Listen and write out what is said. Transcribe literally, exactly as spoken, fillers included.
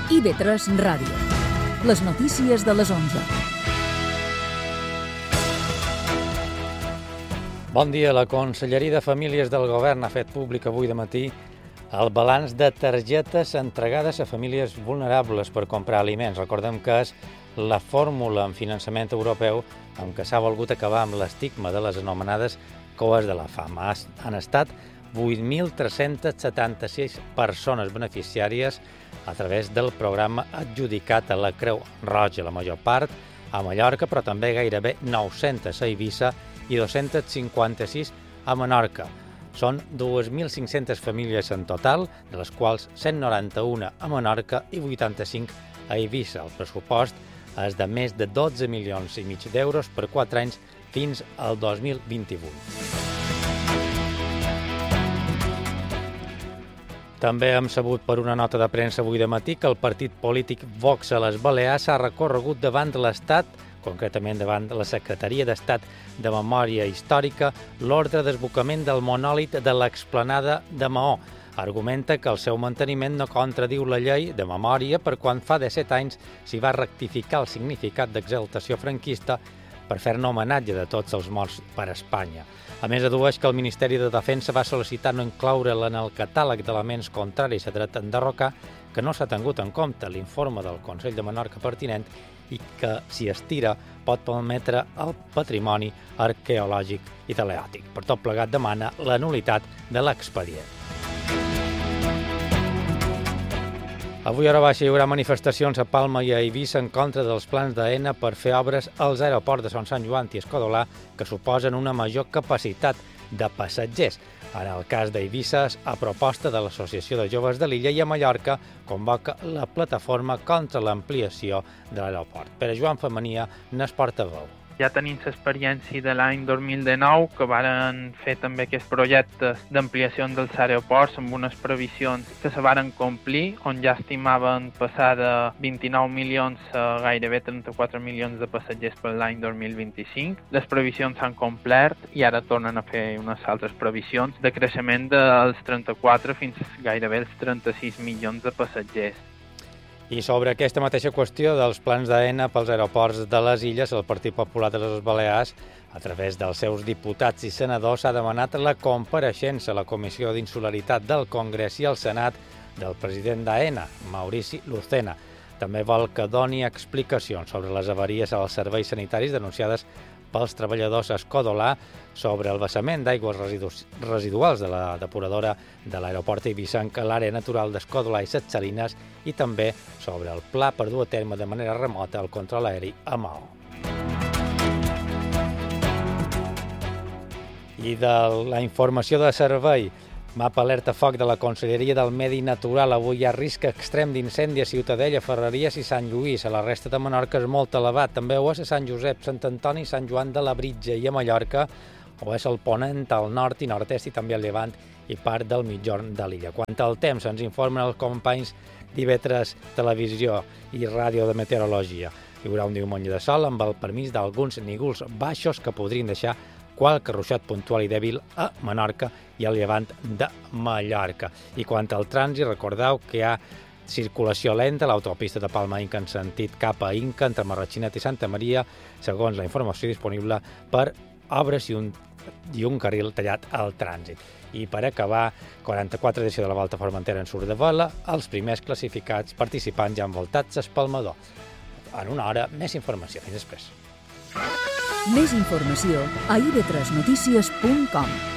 I V tres Ràdio. Les notícies de les onze. Bon dia. La Conselleria de Famílies del Govern ha fet públic avui de matí el balanç de targetes entregades a famílies vulnerables per comprar aliments. Recordem que és la fórmula en finançament europeu amb què s'ha volgut acabar amb l'estigma de les anomenades coes de la fam. Han estat vuit mil tres-cents setanta-sis persones beneficiàries a través del programa adjudicat a la Creu Roja, la major part a Mallorca, però també gairebé nou-centes a Eivissa i dos-cents cinquanta-sis a Menorca. Són dos mil cinc-centes famílies en total, de les quals cent noranta-una a Menorca i vuitanta-cinc a Eivissa. El pressupost és de més de dotze milions i mig d'euros per quatre anys fins al dos mil vint-i-vuit. També hem sabut per una nota de premsa avui de matí que el partit polític Vox a les Balears ha recorregut davant de l'Estat, concretament davant de la Secretaria d'Estat de Memòria Històrica, l'ordre d'esbocament del monòlit de l'explanada de Maó. Argumenta que el seu manteniment no contradiu la llei de memòria per quan fa disset anys s'hi va rectificar el significat d'exaltació franquista per fer-ne homenatge de tots els morts per Espanya. A més, adueix que el Ministeri de Defensa va sol·licitar no incloure'l en el catàleg d'elements contraris a dret enderrocar, que no s'ha tingut en compte l'informe del Consell de Menorca pertinent i que, si es tira, pot permetre el patrimoni arqueològic i teleàtic. Per tot plegat, demana la nul·litat de l'expedient. Avui a hora baixa hi haurà manifestacions a Palma i a Eivissa en contra dels plans d'Aena per fer obres als aeroports de Son Sant Joan i Escodolà que suposen una major capacitat de passatgers. En el cas d'Eivissa, a proposta de l'Associació de Joves de l'Illa, i a Mallorca convoca la plataforma contra l'ampliació de l'aeroport. Per a Joan Femenia n'és portaveu. Ja tenim l'experiència de l'any dos mil dinou, que varen fer també aquests projectes d'ampliació dels aeroports amb unes previsions que se varen complir, on ja estimaven passar de vint-i-nou milions a gairebé trenta-quatre milions de passatgers per l'any dos mil vint-i-cinc. Les previsions s'han complert i ara tornen a fer unes altres previsions de creixement dels trenta-quatre fins gairebé els trenta-sis milions de passatgers. I sobre aquesta mateixa qüestió dels plans d'Aena pels aeroports de les illes, el Partit Popular de les Balears, a través dels seus diputats i senadors, ha demanat la compareixença a la Comissió d'Insularitat del Congrés i al Senat del president d'Aena, Maurici Lucena. També vol que doni explicacions sobre les avaries als serveis sanitaris denunciades pels treballadors a Escodolà, sobre el vessament d'aigües residuals de la depuradora de l'aeroport eivissenc a l'àrea natural d'Escodolà i Ses Salines, i també sobre el pla per dur a terme de manera remota el control aeri a Maó. I de la informació de servei, mapa alerta foc de la Conselleria del Medi Natural. Avui hi ha risc extrem d'incendi a Ciutadella, Ferreries i Sant Lluís. A la resta de Menorca és molt elevat. També ho és a Sant Josep, Sant Antoni i Sant Joan de Labritja. I a Mallorca ho és al ponent, al nord i nord-est i també al llevant i part del mitjorn de l'illa. Quant al temps, ens informen els companys d'I V tres Televisió i Ràdio de Meteorologia. Hi haurà un diumenge de sol amb el permís d'alguns nígols baixos que podrien deixar qualque ruixat puntual i dèbil a Menorca i al llevant de Mallorca. I quant al trànsit, recordeu que hi ha circulació lenta a l'autopista de Palma Inca en sentit cap a Inca, entre Marratxinet i Santa Maria, segons la informació disponible per obres i un, i un carril tallat al trànsit. I per acabar, quaranta-quatre edició de la Volta Formentera en surt de vela, els primers classificats participants ja han voltat l'Espalmador. En una hora, més informació. Fins després. Més informació a i ve tres notícies punt com.